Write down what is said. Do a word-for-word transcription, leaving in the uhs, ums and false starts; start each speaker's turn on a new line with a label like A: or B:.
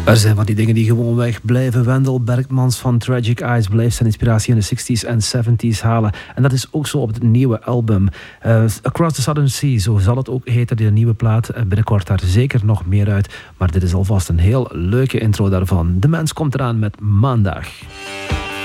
A: Er zijn van die dingen die gewoon weg blijven. Wendell Bergmans van Tragic Eyes blijft zijn inspiratie in de zestig's en zeventig's halen. En dat is ook zo op het nieuwe album. Uh, Across the Southern Sea, zo zal het ook heten, de nieuwe plaat. Binnenkort daar zeker nog meer uit. Maar dit is alvast een heel leuke intro daarvan. De Mens komt eraan met Maandag.